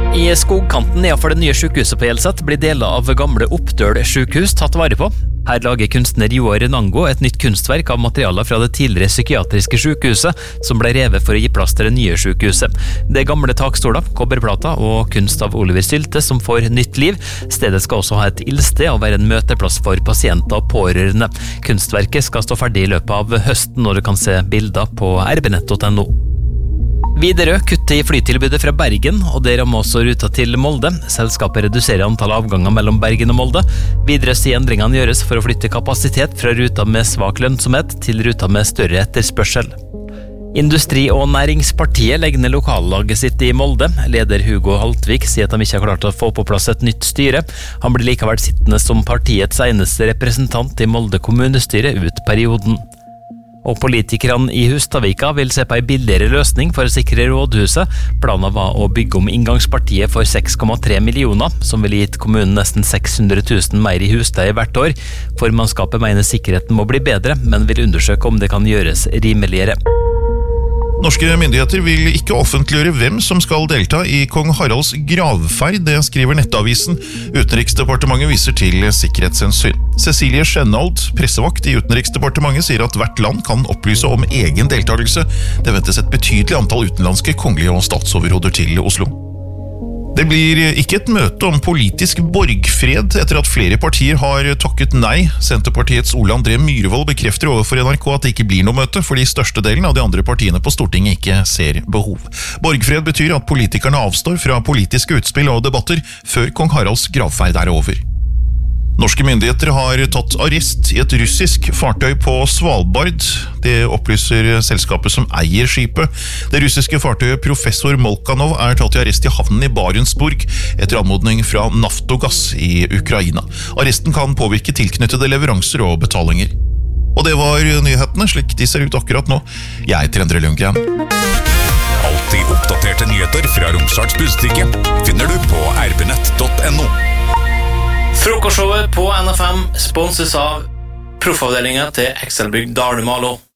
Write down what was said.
I skogkanten nedenfor det nye sykehuset på Hjelset blir deler av gamle Oppdøl sykehus tatt vare på. Her lager kunstner Joar Renango et nytt kunstverk av materialer fra det tidligere psykiatriske sykehuset, som ble revet for å gi plass til det nye sykehuset. Det er gamle takstoler, kobberplater og kunst av Oliver Sylte som får nytt liv. Stedet skal også ha et ildsted og være en møteplass for pasienter og pårørende. Kunstverket skal stå ferdig i løpet av høsten, og du kan se bilder på rbnett.no. Widerøe kutter i flytilbudet fra Bergen, og det rammer også ruta til Molde. Selskapet reduserer antall avganger mellom Bergen og Molde. Videre sier endringene gjøres for å flytte kapasitet fra ruta med svak lønnsomhet til ruta med større etterspørsel. Industri- og Næringspartiet legger ned lokallaget sitt i Molde. Leder Hugo Haltvik sier at de ikke har klart å få på plass et nytt styre. Han blir likevel sittende som partiets eneste representant i Molde kommunestyre ut perioden. Og politikerne i Hustadvika vil se på en billigere løsning for å sikre rådhuset. Planen var å bygge om inngangspartiet for 6,3 millioner, som ville gitt kommunen nesten 600 000 mer i husleie hvert år. Formannskapet mener sikkerheten må bli bedre, men vil undersøke om det kan gjøres rimeligere. Norske myndigheter vil ikke offentliggjøre hvem som skal delta i kong Haralds gravferd, det skriver Nettavisen. Utenriksdepartementet viser til sikkerhetshensyn. Cecilie Skjennald, pressevakt i Utenriksdepartementet, sier at hvert land kan opplyse om egen deltakelse. Det ventes et betydelig antall utenlandske kongelige og statsoverhoder til Oslo. Det blir ikke et møte om politisk borgfred etter at flere partier har takket nei. Senterpartiets Ole André Myhrvold bekrefter overfor NRK at det ikke blir noe møte, fordi størstedelen av de andre partiene på Stortinget ikke ser behov. Borgfred betyr at politikerne avstår fra politiske utspill og debatter før kong Haralds gravferd er over. Norske myndigheter har tatt arrest i et russisk fartøy på Svalbard. Det opplyser selskapet som eier skipet. Det russiske fartøyet Professor Molkanov er tatt i arrest i havnen i Barentsburg etter anmodning fra Naftogass i Ukraina. Arresten kan påvirke tilknyttede leveranser og betalinger. Og det var nyhetene, slik de ser ut akkurat nå. Jeg heter Endre Lundgren. Alltid oppdaterte nyheter fra Romsdals Budstikke finner du på rbnett.no. Frokostshowet på NFM sponses av proffavdelingen til Excelbygg Dale Malo.